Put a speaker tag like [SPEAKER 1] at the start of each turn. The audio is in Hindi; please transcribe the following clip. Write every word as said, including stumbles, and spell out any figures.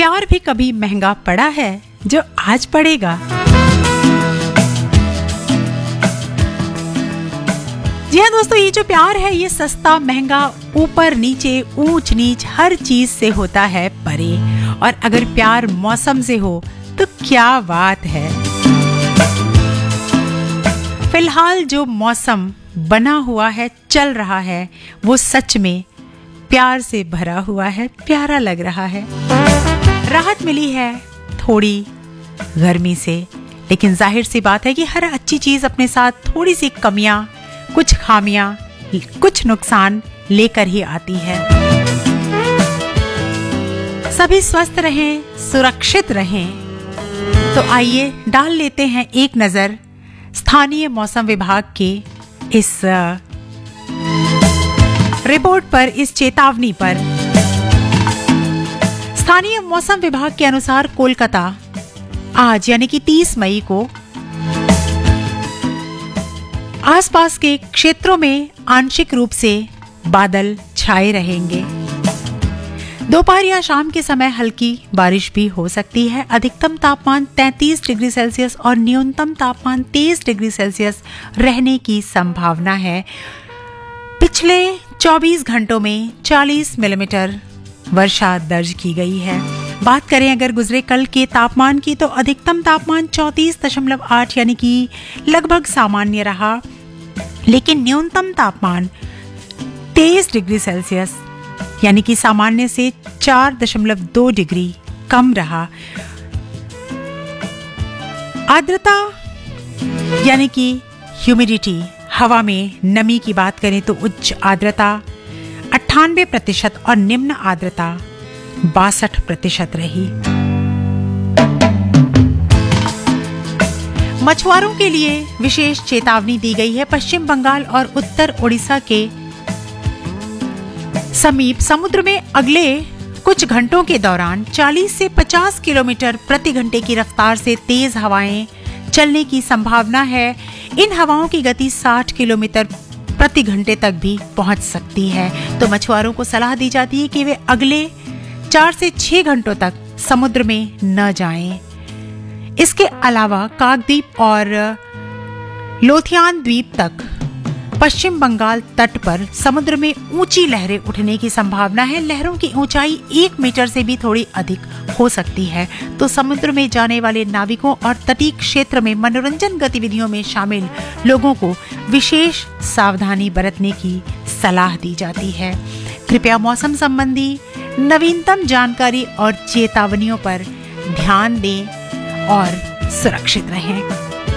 [SPEAKER 1] प्यार भी कभी महंगा पड़ा है जो आज पड़ेगा। जी हाँ दोस्तों, ये जो प्यार है ये सस्ता महंगा, ऊपर नीचे, ऊंच नीच हर चीज से होता है परे। और अगर प्यार मौसम से हो तो क्या बात है। फिलहाल जो मौसम बना हुआ है, चल रहा है, वो सच में प्यार से भरा हुआ है, प्यारा लग रहा है। राहत मिली है थोड़ी गर्मी से, लेकिन जाहिर सी बात है कि हर अच्छी चीज अपने साथ थोड़ी सी कमियां, कुछ खामियां, कुछ नुकसान लेकर ही आती है। सभी स्वस्थ रहें, सुरक्षित रहें। तो आइए डाल लेते हैं एक नजर स्थानीय मौसम विभाग के इस रिपोर्ट पर, इस चेतावनी पर। स्थानीय मौसम विभाग के अनुसार कोलकाता आज यानी कि तीस मई को आसपास के क्षेत्रों में आंशिक रूप से बादल छाए रहेंगे। दोपहर या शाम के समय हल्की बारिश भी हो सकती है। अधिकतम तापमान तैंतीस डिग्री सेल्सियस और न्यूनतम तापमान तेईस डिग्री सेल्सियस रहने की संभावना है। पिछले चौबीस घंटों में चालीस मिलीमीटर वर्षा दर्ज की गई है। बात करें अगर गुजरे कल के तापमान की, तो अधिकतम तापमान चौंतीस दशमलव आठ यानी कि लगभग सामान्य रहा, लेकिन न्यूनतम तापमान तेईस डिग्री सेल्सियस यानी कि सामान्य से चार दशमलव दो डिग्री कम रहा। आर्द्रता यानी कि ह्यूमिडिटी, हवा में नमी की बात करें तो उच्च आर्द्रता अट्ठानवे प्रतिशत और निम्न आर्द्रता बासठ प्रतिशत रही। मछुआरों के लिए विशेष चेतावनी दी गई है। पश्चिम बंगाल और उत्तर ओडिशा के समीप समुद्र में अगले कुछ घंटों के दौरान चालीस से पचास किलोमीटर प्रति घंटे की रफ्तार से तेज हवाएं चलने की संभावना है। इन हवाओं की गति साठ किलोमीटर प्रति घंटे तक भी पहुंच सकती है। तो मछुआरों को सलाह दी जाती है कि वे अगले चार से छह घंटों तक समुद्र में न जाएं। इसके अलावा काकद्वीप और लोथियान द्वीप तक पश्चिम बंगाल तट पर समुद्र में ऊंची लहरें उठने की संभावना है। लहरों की ऊंचाई एक मीटर से भी थोड़ी अधिक हो सकती है। तो समुद्र में जाने वाले नाविकों और तटीय क्षेत्र में मनोरंजन गतिविधियों में शामिल लोगों को विशेष सावधानी बरतने की सलाह दी जाती है। कृपया मौसम संबंधी नवीनतम जानकारी और चेतावनियों पर ध्यान दें और सुरक्षित रहें।